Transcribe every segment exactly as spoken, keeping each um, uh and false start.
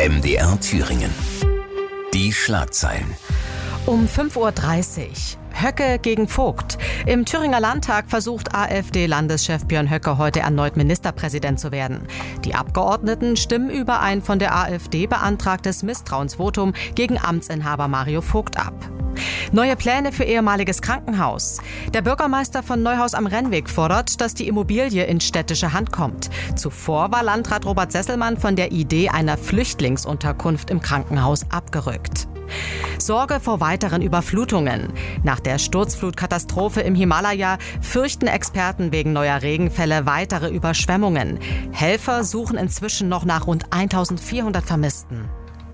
M D R Thüringen. Die Schlagzeilen. Um fünf Uhr dreißig. Höcke gegen Vogt. Im Thüringer Landtag versucht AfD-Landeschef Björn Höcke heute erneut Ministerpräsident zu werden. Die Abgeordneten stimmen über ein von der AfD beantragtes Misstrauensvotum gegen Amtsinhaber Mario Vogt ab. Neue Pläne für ehemaliges Krankenhaus. Der Bürgermeister von Neuhaus am Rennweg fordert, dass die Immobilie in städtische Hand kommt. Zuvor war Landrat Robert Sesselmann von der Idee einer Flüchtlingsunterkunft im Krankenhaus abgerückt. Sorge vor weiteren Überflutungen. Nach der Sturzflutkatastrophe im Himalaya fürchten Experten wegen neuer Regenfälle weitere Überschwemmungen. Helfer suchen inzwischen noch nach rund eintausendvierhundert Vermissten.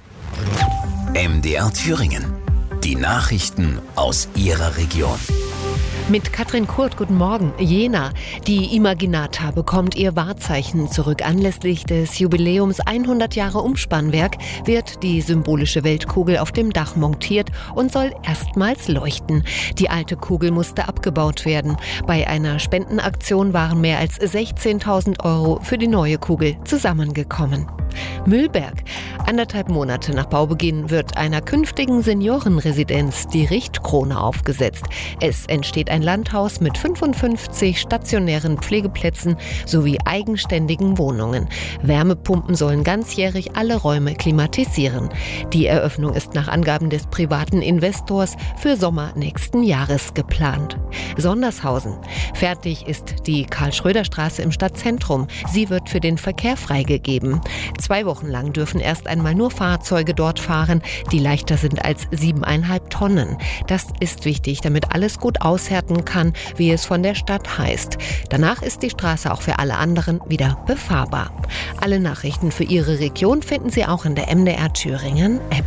M D R Thüringen. Die Nachrichten aus Ihrer Region. Mit Katrin Kurt, guten Morgen. Jena. Die Imaginata bekommt ihr Wahrzeichen zurück. Anlässlich des Jubiläums hundert Jahre Umspannwerk wird die symbolische Weltkugel auf dem Dach montiert und soll erstmals leuchten. Die alte Kugel musste abgebaut werden. Bei einer Spendenaktion waren mehr als sechzehntausend Euro für die neue Kugel zusammengekommen. Mühlberg. Anderthalb Monate nach Baubeginn wird einer künftigen Seniorenresidenz die Richtkrone aufgesetzt. Es entsteht ein Landhaus mit fünfundfünfzig stationären Pflegeplätzen sowie eigenständigen Wohnungen. Wärmepumpen sollen ganzjährig alle Räume klimatisieren. Die Eröffnung ist nach Angaben des privaten Investors für Sommer nächsten Jahres geplant. Sondershausen. Fertig ist die Karl-Schröder-Straße im Stadtzentrum. Sie wird für den Verkehr freigegeben. Zwei Wochen lang dürfen erst einmal nur Fahrzeuge dort fahren, die leichter sind als siebeneinhalb Tonnen. Das ist wichtig, damit alles gut aushärten kann, wie es von der Stadt heißt. Danach ist die Straße auch für alle anderen wieder befahrbar. Alle Nachrichten für Ihre Region finden Sie auch in der M D R Thüringen App.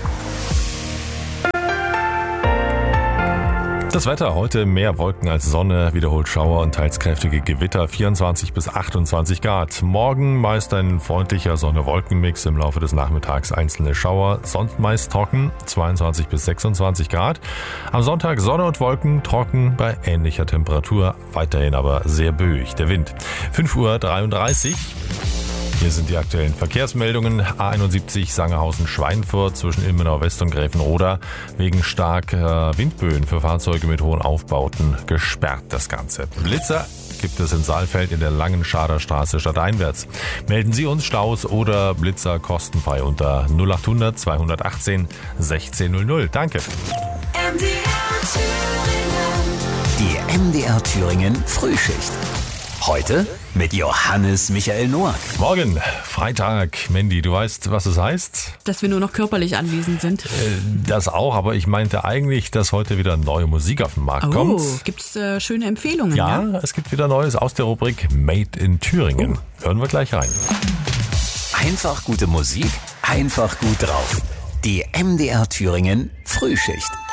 Das Wetter heute: mehr Wolken als Sonne, wiederholt Schauer und teils kräftige Gewitter, vierundzwanzig bis achtundzwanzig Grad. Morgen meist ein freundlicher Sonne-Wolken-Mix, im Laufe des Nachmittags einzelne Schauer, sonst meist trocken, zweiundzwanzig bis sechsundzwanzig Grad. Am Sonntag Sonne und Wolken, trocken bei ähnlicher Temperatur, weiterhin aber sehr böig der Wind. fünf Uhr dreiunddreißig. Hier sind die aktuellen Verkehrsmeldungen. A einundsiebzig Sangerhausen-Schweinfurt zwischen Ilmenau West und Gräfenroda wegen starker Windböen für Fahrzeuge mit hohen Aufbauten gesperrt das Ganze. Blitzer gibt es in Saalfeld in der Langen-Schader Straße stadteinwärts. Melden Sie uns Staus oder Blitzer kostenfrei unter null achthundert zweihundertachtzehn sechzehn null null. Danke. M D R Thüringen. Die M D R Thüringen Frühschicht. Heute mit Johannes Michael Noack. Morgen, Freitag. Mandy, du weißt, was es heißt? Dass wir nur noch körperlich anwesend sind. Äh, das auch, aber ich meinte eigentlich, dass heute wieder neue Musik auf den Markt oh, kommt. Oh, gibt's äh, schöne Empfehlungen? Ja, ja, es gibt wieder Neues aus der Rubrik Made in Thüringen. Oh. Hören wir gleich rein. Einfach gute Musik, einfach gut drauf. Die M D R Thüringen Frühschicht.